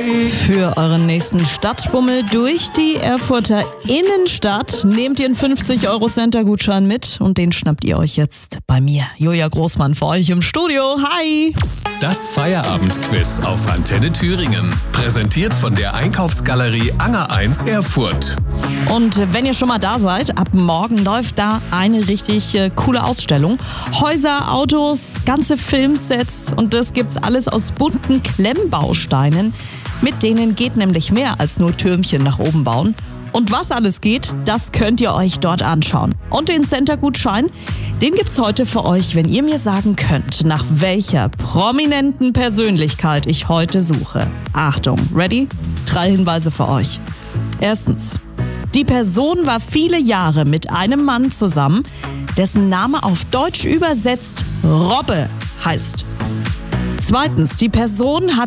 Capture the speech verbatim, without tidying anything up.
Für euren nächsten Stadtbummel durch die Erfurter Innenstadt nehmt ihr einen fünfzig Euro Center-Gutschein mit und den schnappt ihr euch jetzt bei mir, Julia Großmann, für euch im Studio. Hi! Das Feierabendquiz auf Antenne Thüringen. Präsentiert von der Einkaufsgalerie Anger eins Erfurt. Und wenn ihr schon mal da seid, ab morgen läuft da eine richtig äh, coole Ausstellung. Häuser, Autos, ganze Filmsets und das gibt's alles aus bunten Klemmbausteinen. Mit denen geht nämlich mehr als nur Türmchen nach oben bauen. Und was alles geht, das könnt ihr euch dort anschauen. Und den Center-Gutschein, den gibt's heute für euch, wenn ihr mir sagen könnt, nach welcher prominenten Persönlichkeit ich heute suche. Achtung, ready? Drei Hinweise für euch. Erstens, die Person war viele Jahre mit einem Mann zusammen, dessen Name auf Deutsch übersetzt Robbe heißt. Zweitens, die Person hat